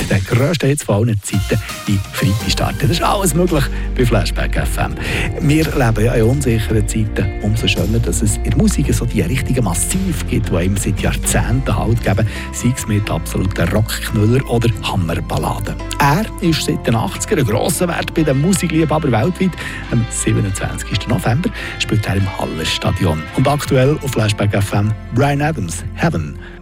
mit den grössten Hits von allen Zeiten in Freitag starten. Das ist alles möglich bei Flashback FM. Wir leben ja in unsicheren Zeiten. Umso schöner, dass es in der Musik so die richtigen Massiv gibt, die einem seit Jahrzehnten Halt geben, sei es mit absoluten Rockknüller oder Hammerballaden. Er ist seit den 80ern ein grosser Wert bei den Musikliebhabern weltweit. Am 27. November spielt er im Hallerstadion. Und aktuell auf Flashback FM Bryan Adams, Heaven.